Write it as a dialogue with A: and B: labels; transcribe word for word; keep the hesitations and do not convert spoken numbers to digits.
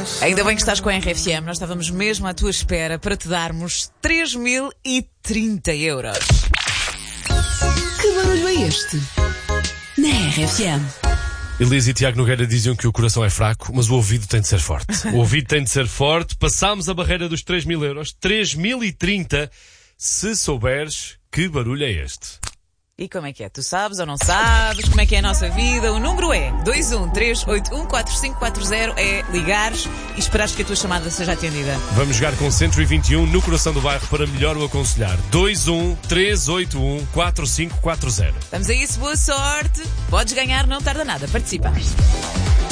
A: Ainda bem que estás com a R F M. Nós estávamos mesmo à tua espera para te darmos três mil e trinta euros.
B: Que barulho é este? Na R F M.
C: Elisa e Tiago Nogueira diziam que o coração é fraco, mas o ouvido tem de ser forte. O ouvido tem de ser forte. Passámos a barreira dos três mil euros. três mil e trinta, se souberes que barulho é este.
A: E como é que é? Tu sabes ou não sabes? Como é que é a nossa vida? O número é dois um três oito um quatro cinco quatro zero. É ligares e esperares que a tua chamada seja atendida.
C: Vamos jogar com cento e vinte e um no coração do bairro para melhor o aconselhar. dois um três oito um quatro cinco quatro zero.
A: Vamos a isso, boa sorte. Podes ganhar, não tarda nada. Participa.